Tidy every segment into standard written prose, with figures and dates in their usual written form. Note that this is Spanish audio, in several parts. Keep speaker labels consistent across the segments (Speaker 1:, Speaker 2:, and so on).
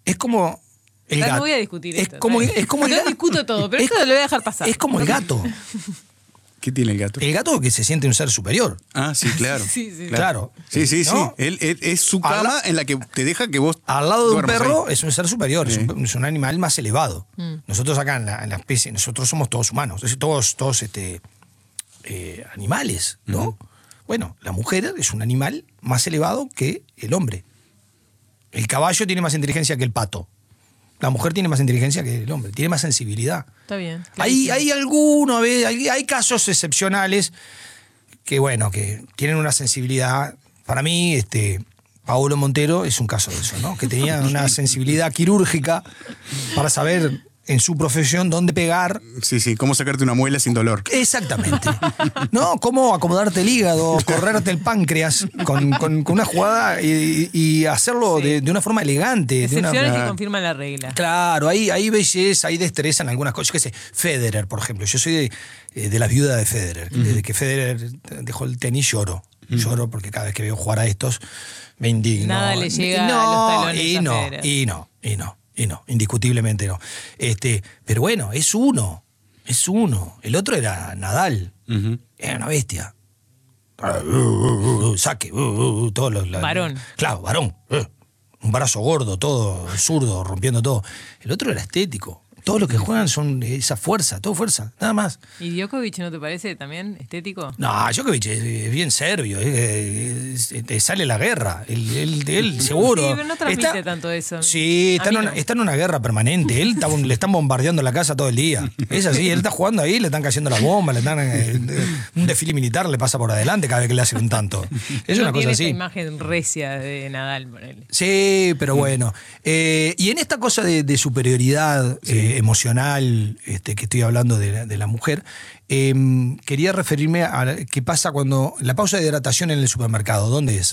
Speaker 1: Es como el gato.
Speaker 2: No voy a discutir
Speaker 1: es
Speaker 2: esto.
Speaker 1: como el
Speaker 2: Yo
Speaker 1: gato.
Speaker 2: discuto todo, pero esto lo voy a dejar pasar.
Speaker 1: Es como el gato.
Speaker 3: ¿Qué tiene el gato?
Speaker 1: El gato que se siente un ser superior.
Speaker 3: Ah, sí, claro.
Speaker 2: Sí, sí.
Speaker 1: Claro.
Speaker 3: Sí, sí, sí.
Speaker 1: ¿No?
Speaker 3: Él es su cama en la que te deja que vos
Speaker 1: Al lado de un
Speaker 3: duermas
Speaker 1: perro
Speaker 3: ahí.
Speaker 1: es un ser superior,
Speaker 3: Sí.
Speaker 1: es un animal más elevado. Nosotros acá en la especie, nosotros somos todos humanos, todos animales, ¿no? Bueno, la mujer es un animal más elevado que el hombre. El caballo tiene más inteligencia que el pato. La mujer tiene más inteligencia que el hombre, tiene más sensibilidad.
Speaker 2: Está bien.
Speaker 1: Hay algunos, hay casos excepcionales que, bueno, que tienen una sensibilidad. Para mí, Paolo Montero es un caso de eso, ¿no? Que tenía una sensibilidad quirúrgica para saber en su profesión dónde pegar.
Speaker 3: Sí, sí, cómo sacarte una muela sin dolor.
Speaker 1: Exactamente. ¿No? Cómo acomodarte el hígado, correrte el páncreas con una jugada y hacerlo
Speaker 2: Sí.
Speaker 1: de una forma elegante.
Speaker 2: Excepciones que confirman la regla.
Speaker 1: Claro, hay belleza, hay destreza en algunas cosas. Yo qué sé, Federer, por ejemplo. Yo soy de la viuda de Federer. Desde que Federer dejó el tenis lloro. Lloro porque cada vez que veo jugar a estos me indigno.
Speaker 2: Nada le llega a los talones a Federer.
Speaker 1: Y no, indiscutiblemente no. Pero bueno, es uno. El otro era Nadal. Era una bestia. Saque, todo
Speaker 2: Varón.
Speaker 1: Claro, varón. Un brazo gordo, todo zurdo, rompiendo todo. El otro era estético. Todos los que juegan son esa fuerza, todo fuerza, nada más.
Speaker 2: ¿Y Djokovic no te parece también estético?
Speaker 1: No, Djokovic es bien serbio, te sale la guerra, él seguro.
Speaker 2: Sí, pero no transmite tanto eso.
Speaker 1: Sí,
Speaker 2: A mí no.
Speaker 1: está en una guerra permanente, le están bombardeando la casa todo el día. Es así, él está jugando ahí, le están cayendo las bombas, un desfile militar le pasa por adelante cada vez que le hacen un tanto. Es
Speaker 2: No
Speaker 1: una cosa
Speaker 2: tiene
Speaker 1: así.
Speaker 2: esa imagen recia de Nadal, ponele.
Speaker 1: Sí, pero bueno. Y en esta cosa de superioridad emocional, que estoy hablando de la mujer, quería referirme a qué pasa cuando la pausa de hidratación en el supermercado. ¿Dónde es?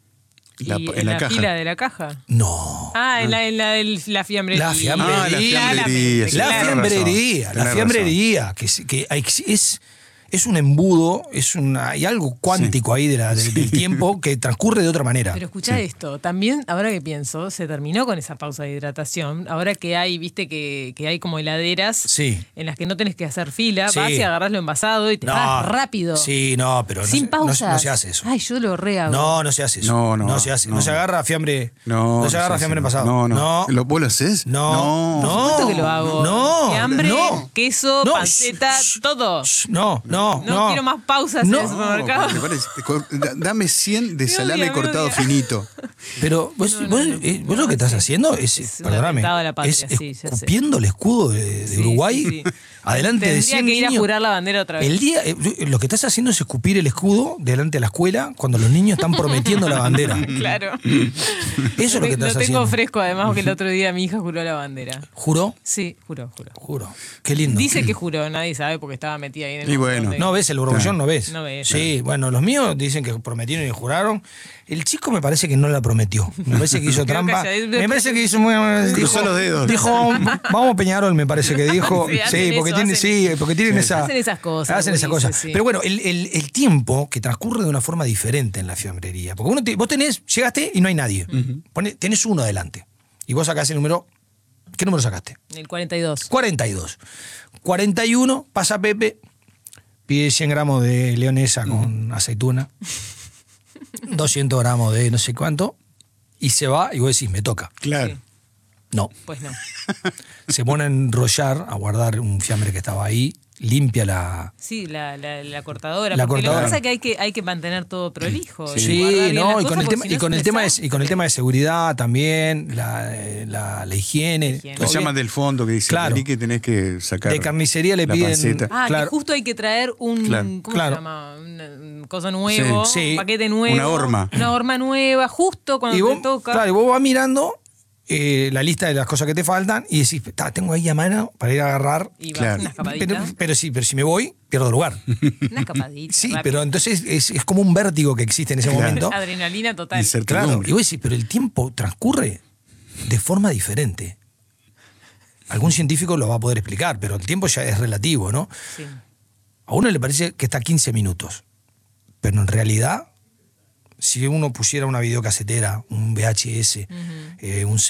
Speaker 2: En la
Speaker 3: caja.
Speaker 2: fila de la caja.
Speaker 1: No.
Speaker 2: Ah, en la fiambrería.
Speaker 1: La fiambrería.
Speaker 3: La fiambrería.
Speaker 1: La fiambrería, que es un embudo, hay algo cuántico ahí del tiempo que transcurre de otra manera.
Speaker 2: Pero escuchá esto, también, ahora que pienso, se terminó con esa pausa de hidratación. Ahora que hay, viste que hay como heladeras
Speaker 1: Sí.
Speaker 2: en las que no tenés que hacer fila,
Speaker 1: Sí.
Speaker 2: vas y agarrás lo envasado y te vas rápido.
Speaker 1: Sí, no, pero
Speaker 2: Sin pausas.
Speaker 1: no se hace eso.
Speaker 2: Ay, yo lo rehago.
Speaker 1: No se hace eso.
Speaker 3: No
Speaker 1: se hace.
Speaker 3: no.
Speaker 1: No se agarra fiambre. No se agarra fiambre envasado.
Speaker 3: No. ¿Vos lo haces?
Speaker 1: No.
Speaker 2: Por supuesto que lo hago.
Speaker 1: No.
Speaker 2: Fiambre,
Speaker 1: No.
Speaker 2: queso,
Speaker 1: No.
Speaker 2: panceta, todo.
Speaker 1: No.
Speaker 2: No quiero más pausas
Speaker 1: No.
Speaker 2: en el supermercado.
Speaker 3: Me parece. Dame 100 de
Speaker 2: Dios
Speaker 3: salame
Speaker 2: mío,
Speaker 3: cortado
Speaker 2: Dios mío.
Speaker 3: finito.
Speaker 1: Pero vos lo que estás haciendo es
Speaker 2: un
Speaker 1: perdóname,
Speaker 2: atentado a la patria,
Speaker 1: es
Speaker 2: sí, ya sé.
Speaker 1: escupiendo el escudo de
Speaker 2: Sí,
Speaker 1: Uruguay
Speaker 2: sí.
Speaker 1: adelante de 100
Speaker 2: Tendría que ir a
Speaker 1: niños.
Speaker 2: jurar la bandera otra vez.
Speaker 1: Lo que estás haciendo es escupir el escudo delante de la escuela cuando los niños están prometiendo la bandera.
Speaker 2: Claro.
Speaker 1: Eso es lo que estás
Speaker 2: Lo tengo
Speaker 1: haciendo.
Speaker 2: fresco, además, que el otro día mi hija juró la bandera.
Speaker 1: ¿Juró?
Speaker 2: Sí, juró.
Speaker 1: Juro. Qué lindo.
Speaker 2: Dice que juró, nadie sabe porque estaba metida ahí en el
Speaker 3: Y
Speaker 2: montón
Speaker 3: bueno.
Speaker 2: de-
Speaker 1: No ves el Eurovision, no ves.
Speaker 2: No ves.
Speaker 1: Sí, bueno, los míos dicen que prometieron y juraron. El chico me parece que no la prometió. Me parece que hizo
Speaker 2: Quedó
Speaker 1: trampa.
Speaker 2: calladito.
Speaker 1: Me parece que hizo muy.
Speaker 3: Cruzó los dedos.
Speaker 1: Dijo, vamos a Peñarol, me parece que dijo.
Speaker 2: Sí, hacen
Speaker 1: porque
Speaker 2: eso,
Speaker 1: tienen,
Speaker 2: hacen-
Speaker 1: porque tienen esa.
Speaker 2: Hacen esas cosas,
Speaker 1: Hacen esas
Speaker 2: Ulises,
Speaker 1: cosas.
Speaker 2: sí.
Speaker 1: Pero bueno, el tiempo que transcurre de una forma diferente en la fiambrería. Porque vos llegaste y no hay nadie. Tenés uno adelante. Y vos sacás el número. ¿Qué número sacaste?
Speaker 2: El 42.
Speaker 1: 42. 41, pasa Pepe, pide 100 gramos de leonesa con aceituna, 200 gramos de no sé cuánto, y se va, y vos decís, me toca.
Speaker 3: Claro.
Speaker 2: Sí.
Speaker 1: No.
Speaker 2: Pues no.
Speaker 1: Se pone a enrollar, a guardar un fiambre que estaba ahí, limpia la...
Speaker 2: Sí, la cortadora.
Speaker 1: La
Speaker 2: porque
Speaker 1: cortadora.
Speaker 2: lo que pasa es que hay que mantener todo prolijo.
Speaker 1: Sí,
Speaker 2: guardar bien
Speaker 1: no,
Speaker 2: las
Speaker 1: y con
Speaker 2: cosas,
Speaker 1: el tema,
Speaker 2: porque si
Speaker 1: y con
Speaker 2: no
Speaker 1: el
Speaker 2: es
Speaker 1: tema
Speaker 2: un
Speaker 1: de,
Speaker 2: desastre.
Speaker 1: y con el tema de seguridad también, la higiene.
Speaker 2: Higiene.
Speaker 1: todo
Speaker 3: Lo llaman
Speaker 1: bien.
Speaker 3: del fondo que dice,
Speaker 1: Claro.
Speaker 3: vení que tenés que sacar
Speaker 1: De carnicería le
Speaker 3: la
Speaker 1: piden...
Speaker 3: panceta.
Speaker 2: Ah,
Speaker 1: claro.
Speaker 2: que justo hay que traer un,
Speaker 3: Claro.
Speaker 2: ¿cómo
Speaker 1: Claro.
Speaker 2: se llama? Un cosa nuevo,
Speaker 1: Sí, sí.
Speaker 2: un paquete nuevo.
Speaker 3: Una horma.
Speaker 2: Una horma nueva, justo cuando
Speaker 1: Y vos,
Speaker 2: te toca.
Speaker 1: claro, y vos vas mirando la lista de las cosas que te faltan y decís, tengo ahí a mano para ir a agarrar.
Speaker 2: Y vas
Speaker 3: Claro.
Speaker 2: una escapadita.
Speaker 1: Pero si me voy, pierdo lugar.
Speaker 2: Una escapadita.
Speaker 1: Sí,
Speaker 2: rápido.
Speaker 1: pero entonces es como un vértigo que existe en ese
Speaker 3: Claro.
Speaker 1: momento.
Speaker 2: Adrenalina total.
Speaker 3: Incertidumbre.
Speaker 1: Claro, y vos decís, pero el tiempo transcurre de forma diferente. Algún científico lo va a poder explicar, pero el tiempo ya es relativo, ¿no?
Speaker 2: Sí.
Speaker 1: A uno le parece que está 15 minutos, pero en realidad, si uno pusiera una videocasetera, un VHS, un